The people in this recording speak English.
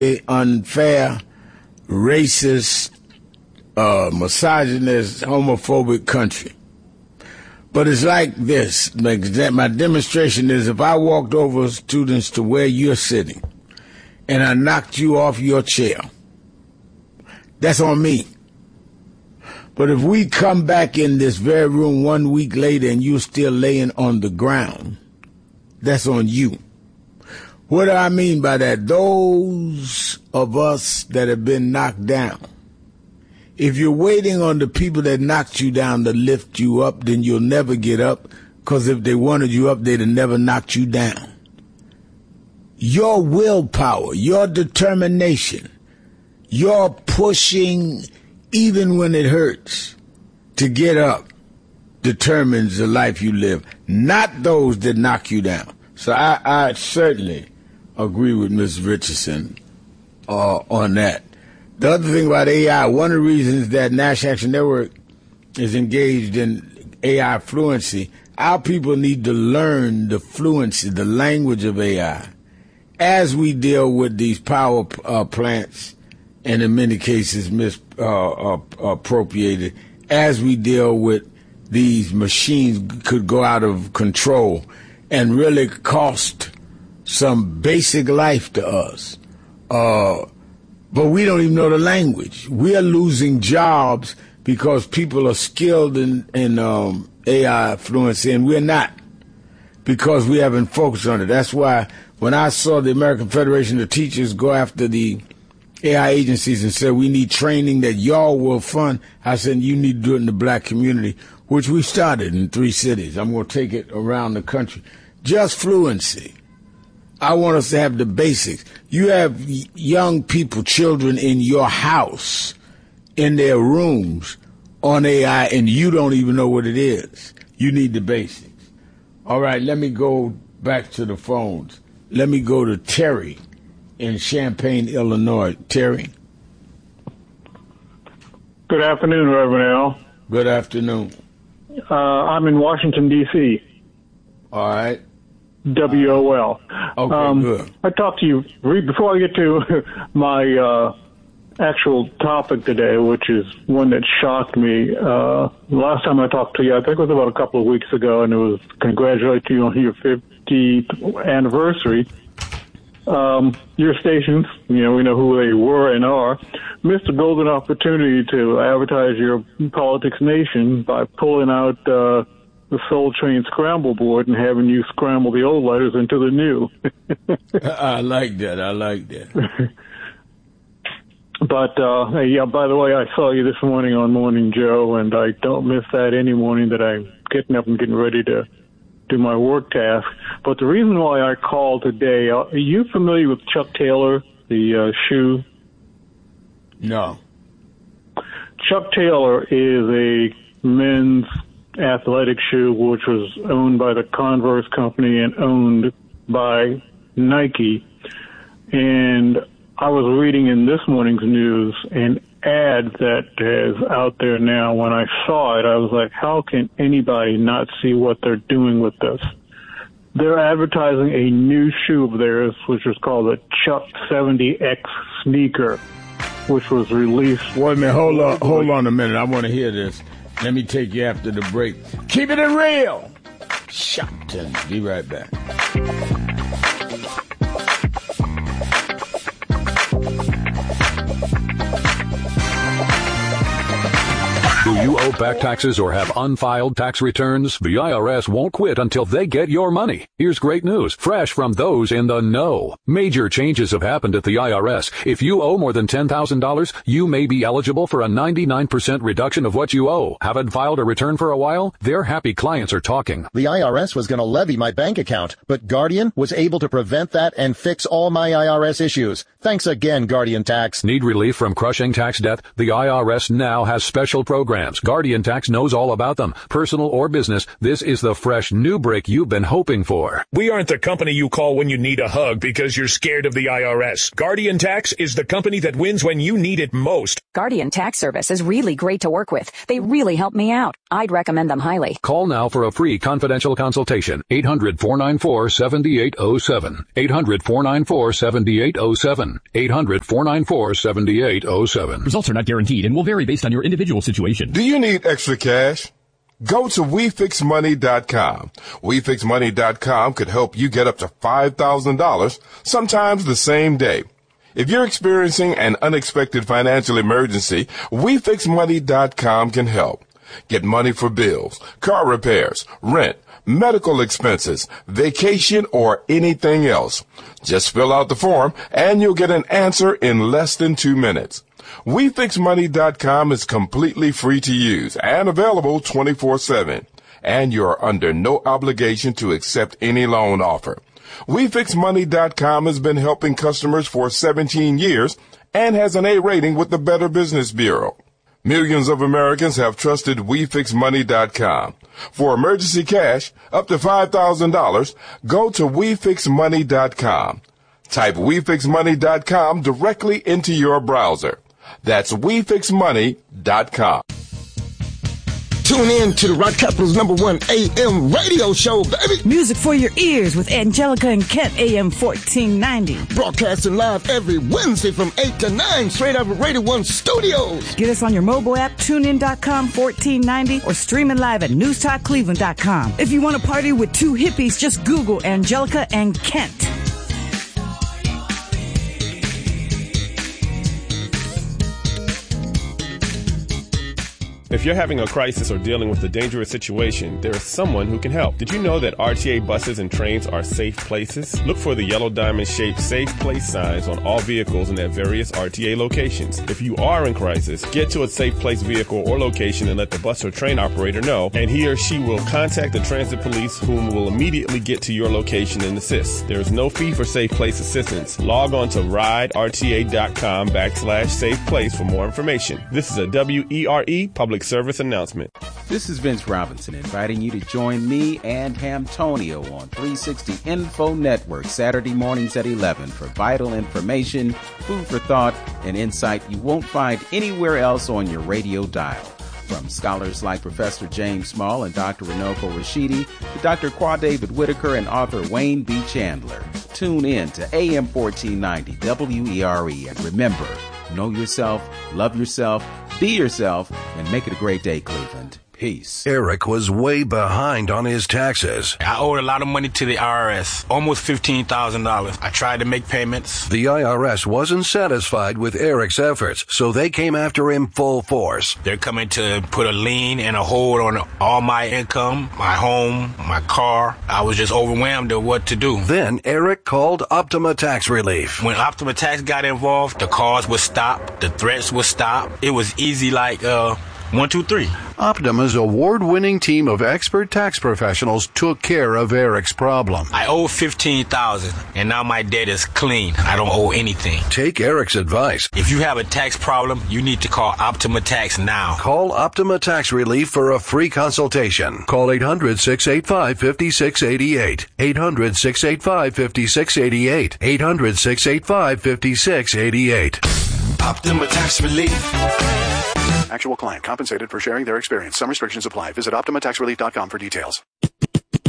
unfair, racist, misogynist, homophobic country. But it's like this. My demonstration is if I walked over students to where you're sitting and I knocked you off your chair, that's on me. But if we come back in this very room 1 week later and you're still laying on the ground, that's on you. What do I mean by that? Those of us that have been knocked down, if you're waiting on the people that knocked you down to lift you up, then you'll never get up, because if they wanted you up, they'd have never knocked you down. Your willpower, your determination, your pushing even when it hurts to get up determines the life you live, not those that knock you down. So I certainly agree with Ms. Richardson on that. The other thing about AI, one of the reasons that National Action Network is engaged in AI fluency, our people need to learn the fluency, the language of AI, as we deal with these power plants, and in many cases misappropriated, as we deal with these machines could go out of control and really cost some basic life to us. But we don't even know the language. We are losing jobs because people are skilled in AI fluency, and we're not, because we haven't focused on it. That's why when I saw the American Federation of Teachers go after the AI agencies and said, we need training that y'all will fund, I said, you need to do it in the black community, which we started in 3 cities. I'm going to take it around the country. Just fluency. I want us to have the basics. You have young people, children in your house, in their rooms, on AI, and you don't even know what it is. You need the basics. All right, let me go back to the phones. Let me go to Terry in Champaign, Illinois. Terry? Good afternoon, Reverend Al. Good afternoon. I'm in Washington, D.C. All right. WOL. Okay, good. I talked to you before I get to my actual topic today, which is one that shocked me. Last time I talked to you, I think it was about a couple of weeks ago, and it was congratulate you on your 50th anniversary. Your stations, we know who they were and are, missed a golden opportunity to advertise your Politics Nation by pulling out the Soul Train Scramble board and having you scramble the old letters into the new. I like that. But, yeah, by the way, I saw you this morning on Morning Joe, and I don't miss that any morning that I'm getting up and getting ready to do my work task. But the reason why I called today, are you familiar with Chuck Taylor, the shoe? No. Chuck Taylor is a men's athletic shoe which was owned by the Converse company and owned by Nike. And I was reading in this morning's news an ad that is out there now. When I saw it, I was like, how can anybody not see what they're doing with this? They're advertising a new shoe of theirs, which is called the Chuck 70X sneaker, which was released. Wait a minute, hold on a minute. I want to hear this. Let me take you after the break. Keep it real. Shopton. Be right back. Do you owe back taxes or have unfiled tax returns? The IRS won't quit until they get your money. Here's great news, fresh from those in the know. Major changes have happened at the IRS. If you owe more than $10,000, you may be eligible for a 99% reduction of what you owe. Haven't filed a return for a while? Their happy clients are talking. The IRS was going to levy my bank account, but Guardian was able to prevent that and fix all my IRS issues. Thanks again, Guardian Tax. Need relief from crushing tax debt? The IRS now has special programs. Guardian Tax knows all about them. Personal or business, this is the fresh new break you've been hoping for. We aren't the company you call when you need a hug because you're scared of the IRS. Guardian Tax is the company that wins when you need it most. Guardian Tax Service is really great to work with. They really help me out. I'd recommend them highly. Call now for a free confidential consultation. 800-494-7807. 800-494-7807. 800-494-7807. Results are not guaranteed and will vary based on your individual situation. Do you need extra cash? Go to WeFixMoney.com. WeFixMoney.com could help you get up to $5,000, sometimes the same day. If you're experiencing an unexpected financial emergency, WeFixMoney.com can help. Get money for bills, car repairs, rent, medical expenses, vacation, or anything else. Just fill out the form and you'll get an answer in less than 2 minutes. WeFixMoney.com is completely free to use and available 24/7. And you're under no obligation to accept any loan offer. WeFixMoney.com has been helping customers for 17 years and has an A rating with the Better Business Bureau. Millions of Americans have trusted WeFixMoney.com. For emergency cash up to $5,000, go to WeFixMoney.com. Type WeFixMoney.com directly into your browser. That's WeFixMoney.com. Tune in to the Rock Capital's #1 AM radio show, baby. Music for your ears with Angelica and Kent, AM 1490. Broadcasting live every Wednesday from 8 to 9, straight out of Radio 1 Studios. Get us on your mobile app, tunein.com 1490, or streaming live at newstalkcleveland.com. If you want to party with two hippies, just Google Angelica and Kent. If you're having a crisis or dealing with a dangerous situation, there is someone who can help. Did you know that RTA buses and trains are safe places? Look for the yellow diamond-shaped safe place signs on all vehicles and at various RTA locations. If you are in crisis, get to a safe place vehicle or location and let the bus or train operator know, and he or she will contact the transit police, whom will immediately get to your location and assist. There is no fee for safe place assistance. Log on to riderta.com/safe place for more information. This is a WERE public service announcement. This is Vince Robinson inviting you to join me and Hamtonio on 360 Info Network Saturday mornings at 11 for vital information, food for thought, and insight you won't find anywhere else on your radio dial. From scholars like Professor James Small and Dr. Runoko Rashidi to Dr. David Whitaker and author Wayne B. Chandler. Tune in to AM 1490 WERE and remember, know yourself, love yourself, be yourself, and make it a great day, Cleveland. Peace. Eric was way behind on his taxes. I owed a lot of money to the IRS, almost $15,000. I tried to make payments. The IRS wasn't satisfied with Eric's efforts, so they came after him full force. They're coming to put a lien and a hold on all my income, my home, my car. I was just overwhelmed at what to do. Then Eric called Optima Tax Relief. When Optima Tax got involved, the calls would stop, the threats would stop. It was easy like 1, 2, 3. Optima's award-winning team of expert tax professionals took care of Eric's problem. I owe $15,000, and now my debt is clean. I don't owe anything. Take Eric's advice. If you have a tax problem, you need to call Optima Tax now. Call Optima Tax Relief for a free consultation. Call 800-685-5688. 800-685-5688. 800-685-5688. Optima Tax Relief. Actual client compensated for sharing their experience. Some restrictions apply. Visit OptimaTaxRelief.com for details.